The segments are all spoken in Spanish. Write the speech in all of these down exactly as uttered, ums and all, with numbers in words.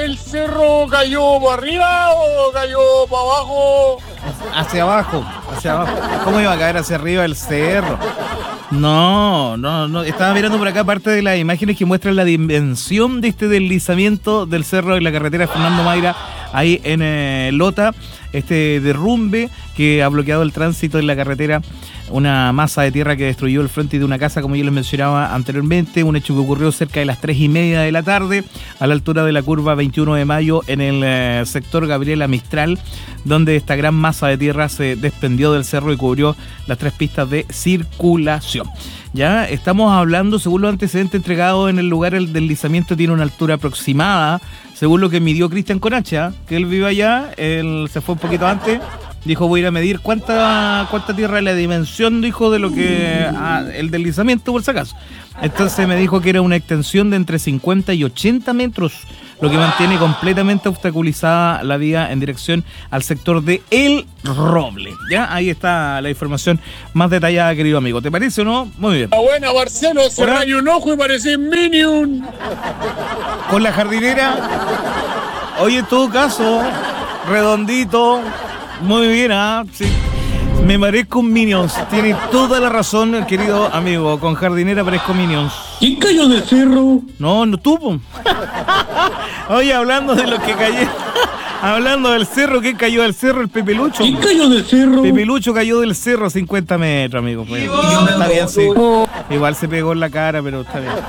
¿el cerro cayó para arriba o cayó para abajo? Hacia abajo, hacia abajo. ¿Cómo iba a caer hacia arriba el cerro? No, no, no. Estaba mirando por acá parte de las imágenes que muestran la dimensión de este deslizamiento del cerro en la carretera Fernando Mayra, ahí en eh, Lota. Este derrumbe que ha bloqueado el tránsito en la carretera, una masa de tierra que destruyó el frente de una casa, como yo les mencionaba anteriormente, un hecho que ocurrió cerca de las tres y media de la tarde, a la altura de la curva veintiuno de mayo, en el eh, sector Gabriela Mistral, donde esta gran masa de tierra se desprendió del cerro y cubrió las tres pistas de circulación. Ya estamos hablando, según los antecedentes entregados en el lugar, el deslizamiento tiene una altura aproximada, según lo que midió Cristian Conacha, que él vive allá, él se fue un poquito antes, dijo voy a ir a medir cuánta cuánta tierra es la dimensión, dijo, de lo que ah, el deslizamiento, por si acaso. Entonces me dijo que era una extensión de entre cincuenta y ochenta metros, lo que mantiene completamente obstaculizada la vía en dirección al sector de El Roble. Ya, ahí está la información más detallada, querido amigo. ¿Te parece o no? Muy bien. La buena, Marcelo, se rayó un ojo y parece Minion. Con la jardinera, oye, en todo caso, redondito, muy bien, ¿ah? Sí. Me parezco un Minions. Tiene toda la razón, querido amigo. Con jardinera parezco Minions. ¿Quién cayó del cerro? No, no tuvo. Oye, hablando de lo que cayó, hablando del cerro, ¿quién cayó del cerro? El Pepe Lucho. ¿Quién cayó del cerro? Pepe Lucho cayó del cerro a cincuenta metros, amigo. Pues, está bien, sí. Igual se pegó en la cara, pero está bien.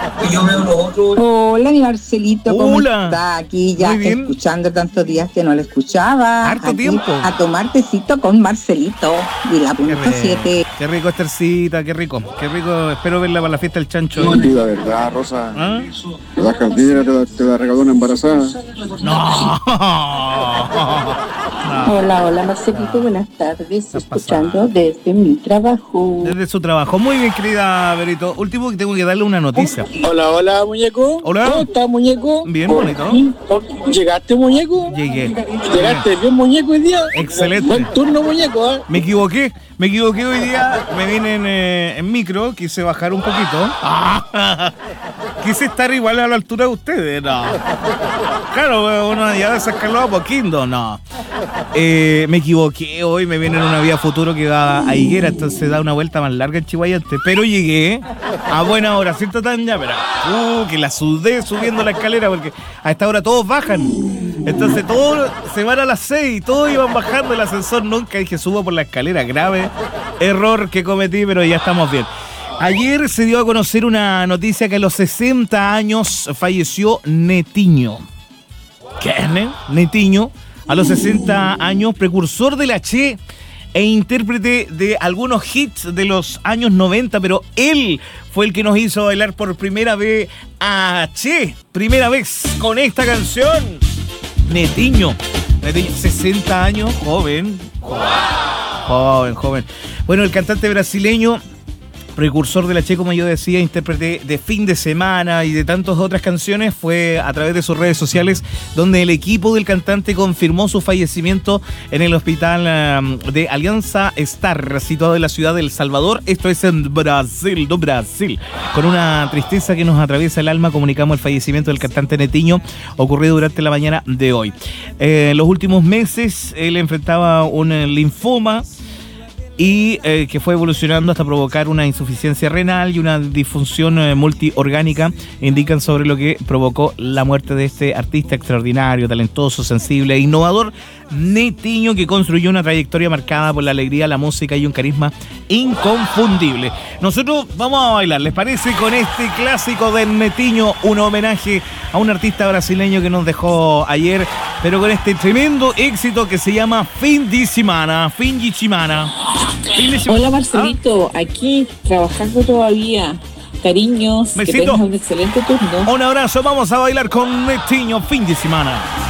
Hola, mi Marcelito, ¿cómo Hola. está? Aquí ya Muy bien. escuchando tantos días que no lo escuchaba. Harto Aquí, tiempo. A tomar tecito con Marcelito y la Qué punto rico, siete. qué rico, Estercita, qué rico. Qué rico, espero verla para la fiesta del chancho. No, la verdad, Rosa. ¿Ah? La jardinera te la, te la regaló una embarazada. No. No. Hola, hola Marcelito, buenas tardes, Está escuchando desde mi trabajo. Desde su trabajo. Muy bien, querida Berito. Último que tengo que darle una noticia. Hola, hola, muñeco. Hola. ¿Cómo estás, muñeco? Bien bonito. ¿Llegaste, muñeco? Llegué. ¿Llegaste bien, muñeco, hoy día? Excelente. Buen turno, muñeco, ¿eh? Me equivoqué, me equivoqué hoy día, me vine en, eh, en micro, quise bajar un poquito. Quise estar igual a la altura de ustedes, no. Claro, uno ya desescaló a poquito, no. Eh, me equivoqué hoy, me viene en una vía futuro que va a Higuera, entonces da una vuelta más larga en Chihuayante. Pero llegué a buena hora, ¿cierto, Tanya? Pero, uh, que la sudé subiendo la escalera porque a esta hora todos bajan. Entonces todos se van a las seis, todos iban bajando el ascensor, nunca dije subo por la escalera, grave error que cometí, pero ya estamos bien. Ayer se dio a conocer una noticia que a los sesenta años falleció Netiño. ¿Qué es, ne? Netiño, a los sesenta años, precursor de la Che e intérprete de algunos hits de los años noventa, pero él fue el que nos hizo bailar por primera vez a Che, primera vez con esta canción. Netiño, Netiño, sesenta años, joven, joven, joven. Bueno, el cantante brasileño, precursor de la Che, como yo decía, intérprete de Fin de Semana y de tantas otras canciones, fue a través de sus redes sociales donde el equipo del cantante confirmó su fallecimiento en el hospital um, de Alianza Star, situado en la ciudad de El Salvador. Esto es en Brasil, no Brasil. Con una tristeza que nos atraviesa el alma, comunicamos el fallecimiento del cantante Netiño, ocurrido durante la mañana de hoy. Eh, en los últimos meses él enfrentaba un eh, linfoma y eh, que fue evolucionando hasta provocar una insuficiencia renal y una disfunción eh, multiorgánica, indican sobre lo que provocó la muerte de este artista extraordinario, talentoso, sensible e innovador, Netiño, que construyó una trayectoria marcada por la alegría, la música y un carisma inconfundible. Nosotros vamos a bailar, ¿les parece? Con este clásico de Netiño, un homenaje a un artista brasileño que nos dejó ayer, pero con este tremendo éxito que se llama Fin de Semana, Fin de Semana. Fin de semana. Hola Marcelito, aquí trabajando todavía. Cariños, Besito. que tengas un excelente turno. Un abrazo, vamos a bailar con Netiño, Fin de Semana.